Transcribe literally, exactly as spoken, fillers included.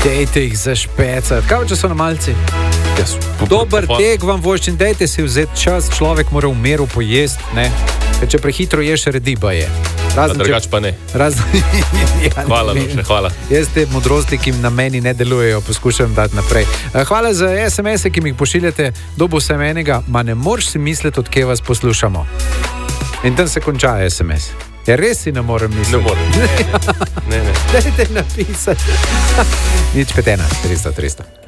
Dejte jih zašpecati. Kaj če so na malci? Jaz, Dober tek vam voščin, dejte si vzeti čas, človek mora v miru pojesti, ne? Ker če prehitro ješ, rediba je. Razen, drugač pa ne. Razen, ja, hvala, ne, Lušne, hvala. Jaz te modrosti, ki na meni ne delujejo, poskušam dati naprej. Hvala za es em es-e, ki mi jih pošiljate, dobo sem enega, ma ne moreš si misliti, od kje vas poslušamo. In tam se konča es em es. Ja, res si ne morem misliti. Ne morem. Ne, ne. Dajte napisati. Nič petena, tristo, tristo.